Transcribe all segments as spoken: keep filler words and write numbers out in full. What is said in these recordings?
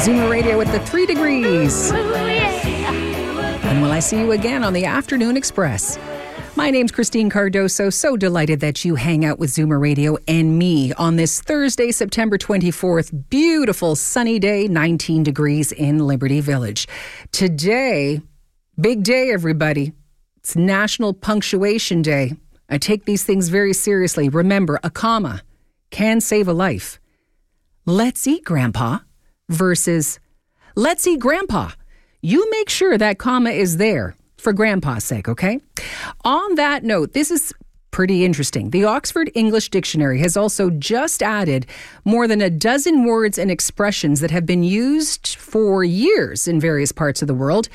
Zoomer Radio with the three degrees. And will I see you again on the Afternoon Express? My name's Christine Cardoso. So delighted that you hang out with Zoomer Radio and me on this Thursday, September twenty-fourth. Beautiful sunny day, nineteen degrees in Liberty Village. Today, big day, everybody. It's National Punctuation Day. I take these things very seriously. Remember, a comma can save a life. Let's eat, Grandpa, versus let's eat, Grandpa. You make sure that comma is there for Grandpa's sake, okay? On that note, this is pretty interesting. The Oxford English Dictionary has also just added more than a dozen words and expressions that have been used for years in various parts of the world.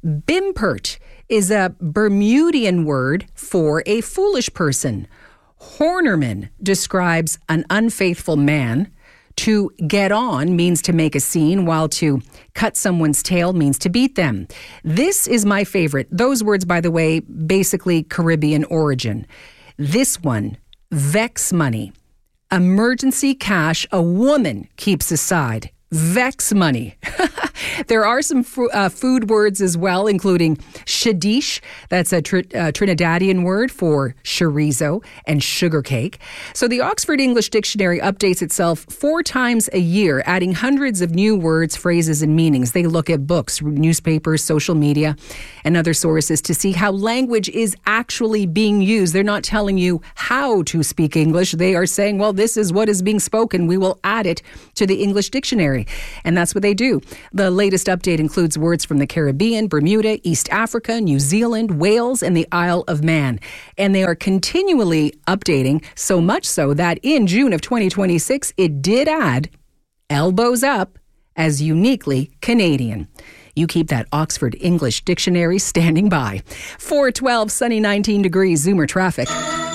Bimpert is a Bermudian word for a foolish person. Hornerman describes an unfaithful man. To get on means to make a scene, while to cut someone's tail means to beat them. This is my favorite. Those words, by the way, basically Caribbean origin. This one, vex money. Emergency cash a woman keeps aside. Vex money. There are some f- uh, food words as well, including shadish. That's a tr- uh, Trinidadian word for chorizo and sugar cake. So the Oxford English Dictionary updates itself four times a year, adding hundreds of new words, phrases, and meanings. They look at books, newspapers, social media, and other sources to see how language is actually being used. They're not telling you how to speak English. They are saying, well, this is what is being spoken. We will add it to the English dictionary. And that's what they do. The latest update includes words from the Caribbean, Bermuda, East Africa, New Zealand, Wales, and the Isle of Man. And they are continually updating, so much so that in June of twenty twenty-six, it did add elbows up as uniquely Canadian. You keep that Oxford English Dictionary standing by. four twelve, sunny, nineteen degrees, Zoomer traffic.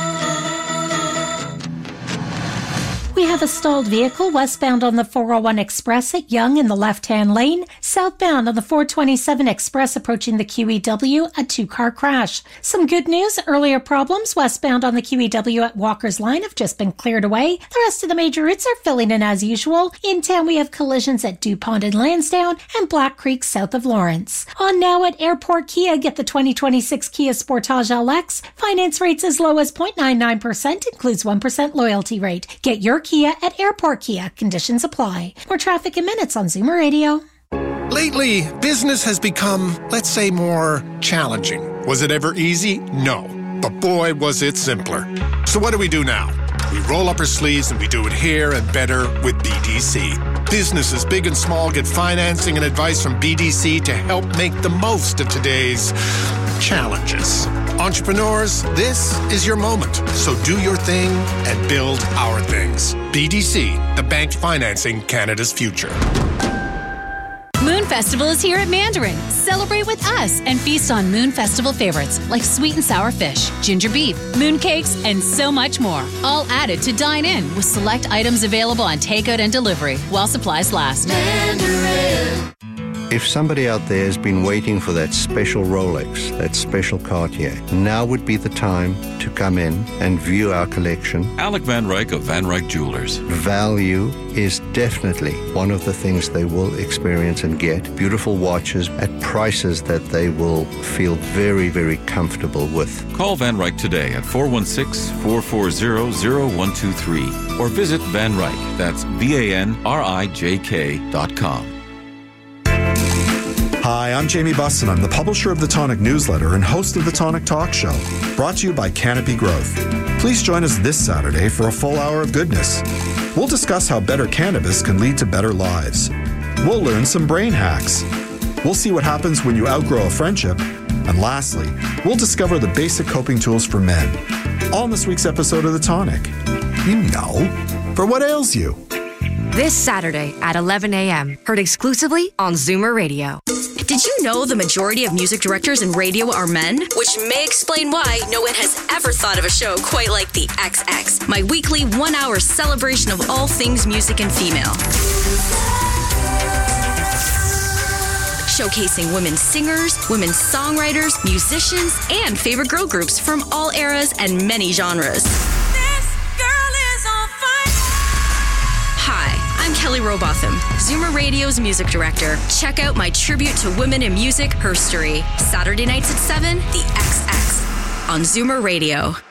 We have a stalled vehicle westbound on the four oh one Express at Yonge in the left-hand lane. Southbound on the four twenty-seven Express approaching the Q E W, a two-car crash. Some good news, earlier problems westbound on the Q E W at Walker's Line have just been cleared away. The rest of the major routes are filling in as usual. In town we have collisions at DuPont and Lansdowne and Black Creek south of Lawrence. On now at Airport Kia, get the twenty twenty-six Kia Sportage L X. Finance rates as low as zero point nine nine percent, includes one percent loyalty rate. Get your Kia at Airport Kia. Conditions apply. More traffic in minutes on Zoomer Radio. Lately, business has become, let's say, more challenging. Was it ever easy? No. But boy, was it simpler. So what do we do now? We roll up our sleeves and we do it here and better with B D C. Businesses big and small get financing and advice from B D C to help make the most of today's challenges. Entrepreneurs, this is your moment. So do your thing and build our things. B D C, the bank financing Canada's future. Moon Festival is here at Mandarin. Celebrate with us and feast on Moon Festival favorites like sweet and sour fish, ginger beef, moon cakes, and so much more. All added to dine in with select items available on takeout and delivery while supplies last. Mandarin. If somebody out there has been waiting for that special Rolex, that special Cartier, now would be the time to come in and view our collection. Alec Van Ryk of Van Ryk Jewelers. Value is definitely one of the things they will experience and get. Beautiful watches at prices that they will feel very, very comfortable with. Call Van Ryk today at four one six, four four zero, zero one two three or visit Van Ryk, that's V A N R I J K dot com. Hi, I'm Jamie Buston. I'm the publisher of the Tonic newsletter and host of the Tonic Talk Show, brought to you by Canopy Growth. Please join us this Saturday for a full hour of goodness. We'll discuss how better cannabis can lead to better lives. We'll learn some brain hacks. We'll see what happens when you outgrow a friendship. And lastly, we'll discover the basic coping tools for men. All in this week's episode of The Tonic. You know, for what ails you. This Saturday at eleven a.m., heard exclusively on Zoomer Radio. Did you know the majority of music directors in radio are men? Which may explain why no one has ever thought of a show quite like The X X, my weekly one-hour celebration of all things music and female. Showcasing women singers, women songwriters, musicians, and favorite girl groups from all eras and many genres. This girl is on fire. Hi, I'm Kelly Kelly Robotham, Zoomer Radio's music director. Check out my tribute to women in music, Herstory. Saturday nights at seven, The X X on Zoomer Radio.